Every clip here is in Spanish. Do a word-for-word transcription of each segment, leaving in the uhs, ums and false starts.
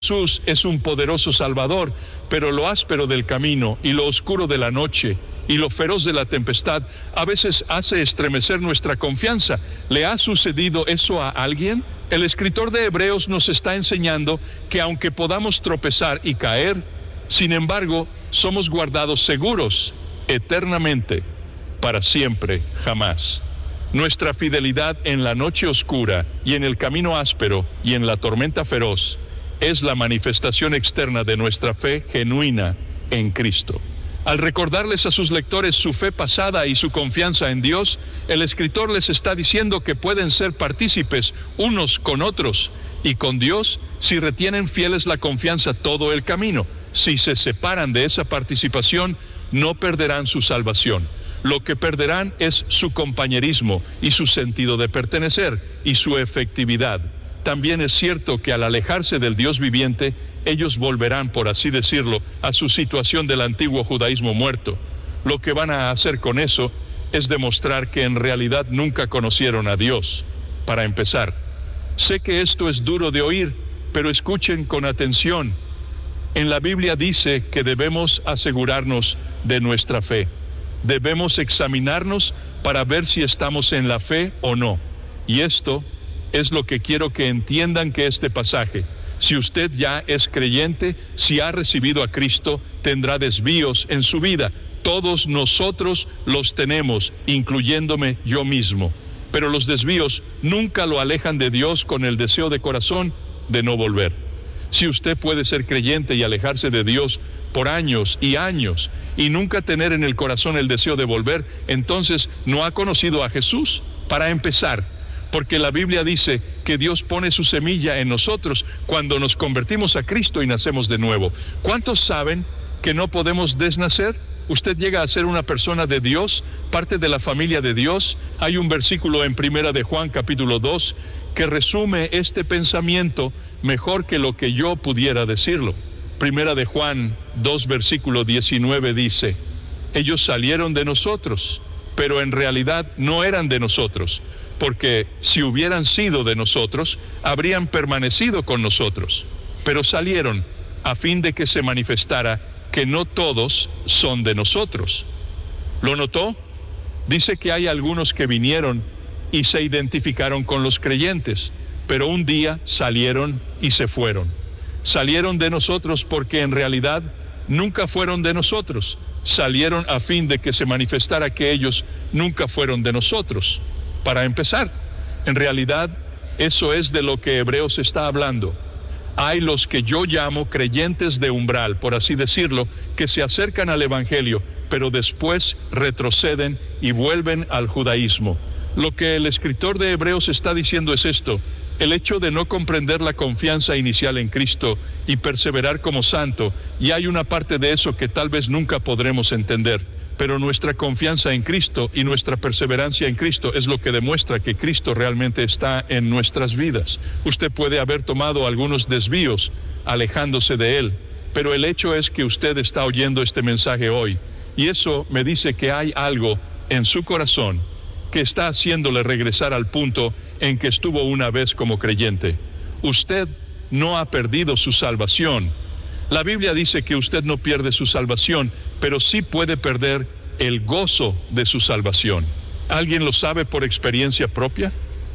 Jesús es un poderoso Salvador, pero lo áspero del camino y lo oscuro de la noche y lo feroz de la tempestad a veces hace estremecer nuestra confianza. ¿Le ha sucedido eso a alguien? El escritor de Hebreos nos está enseñando que aunque podamos tropezar y caer, sin embargo, somos guardados seguros eternamente, para siempre, jamás. Nuestra fidelidad en la noche oscura y en el camino áspero y en la tormenta feroz es la manifestación externa de nuestra fe genuina en Cristo. Al recordarles a sus lectores su fe pasada y su confianza en Dios, el escritor les está diciendo que pueden ser partícipes unos con otros y con Dios si retienen fieles la confianza todo el camino. Si se separan de esa participación, no perderán su salvación. Lo que perderán es su compañerismo y su sentido de pertenecer y su efectividad. También es cierto que al alejarse del Dios viviente, ellos volverán, por así decirlo, a su situación del antiguo judaísmo muerto. Lo que van a hacer con eso es demostrar que en realidad nunca conocieron a Dios. Para empezar, sé que esto es duro de oír, pero escuchen con atención. En la Biblia dice que debemos asegurarnos de nuestra fe. Debemos examinarnos para ver si estamos en la fe o no. Y esto es lo que quiero que entiendan que este pasaje, si usted ya es creyente, si ha recibido a Cristo, tendrá desvíos en su vida. Todos nosotros los tenemos, incluyéndome yo mismo. Pero los desvíos nunca lo alejan de Dios con el deseo de corazón de no volver. Si usted puede ser creyente y alejarse de Dios por años y años y nunca tener en el corazón el deseo de volver, entonces no ha conocido a Jesús. Para empezar, porque la Biblia dice que Dios pone su semilla en nosotros cuando nos convertimos a Cristo y nacemos de nuevo. ¿Cuántos saben que no podemos desnacer? Usted llega a ser una persona de Dios, parte de la familia de Dios. Hay un versículo en Primera de Juan capítulo dos que resume este pensamiento mejor que lo que yo pudiera decirlo. Primera de Juan dos versículo diecinueve dice: ellos salieron de nosotros, pero en realidad no eran de nosotros, porque si hubieran sido de nosotros, habrían permanecido con nosotros. Pero salieron a fin de que se manifestara que no todos son de nosotros. ¿Lo notó? Dice que hay algunos que vinieron y se identificaron con los creyentes, pero un día salieron y se fueron. Salieron de nosotros porque en realidad nunca fueron de nosotros. Salieron a fin de que se manifestara que ellos nunca fueron de nosotros. Para empezar, en realidad, eso es de lo que Hebreos está hablando. Hay los que yo llamo creyentes de umbral, por así decirlo, que se acercan al Evangelio, pero después retroceden y vuelven al judaísmo. Lo que el escritor de Hebreos está diciendo es esto: el hecho de no comprender la confianza inicial en Cristo y perseverar como santo, y hay una parte de eso que tal vez nunca podremos entender. Pero nuestra confianza en Cristo y nuestra perseverancia en Cristo es lo que demuestra que Cristo realmente está en nuestras vidas. Usted puede haber tomado algunos desvíos alejándose de Él, pero el hecho es que usted está oyendo este mensaje hoy, y eso me dice que hay algo en su corazón que está haciéndole regresar al punto en que estuvo una vez como creyente. Usted no ha perdido su salvación. La Biblia dice que usted no pierde su salvación, pero sí puede perder el gozo de su salvación. ¿Alguien lo sabe por experiencia propia?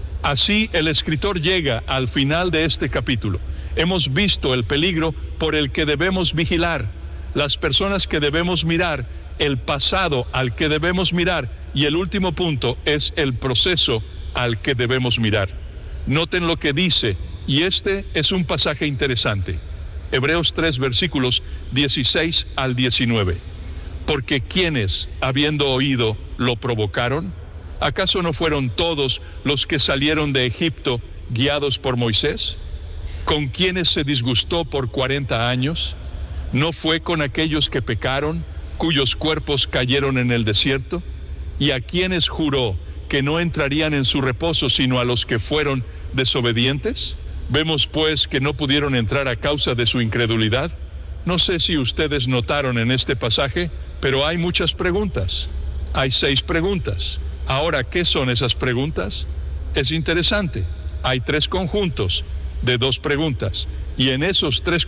Así el escritor llega al final de este capítulo. Hemos visto el peligro por el que debemos vigilar, las personas que debemos mirar, el pasado al que debemos mirar, y el último punto es el proceso al que debemos mirar. Noten lo que dice, y este es un pasaje interesante. Hebreos tres versículos dieciséis al diecinueve. Porque ¿quiénes, habiendo oído, lo provocaron? ¿Acaso no fueron todos los que salieron de Egipto guiados por Moisés? ¿Con quiénes se disgustó por cuarenta años? ¿No fue con aquellos que pecaron, cuyos cuerpos cayeron en el desierto? ¿Y a quienes juró que no entrarían en su reposo sino a los que fueron desobedientes? Vemos pues que no pudieron entrar a causa de su incredulidad. No sé si ustedes notaron en este pasaje, pero hay muchas preguntas. Hay seis preguntas. Ahora, ¿qué son esas preguntas? Es interesante. Hay tres conjuntos de dos preguntas. Y en esos tres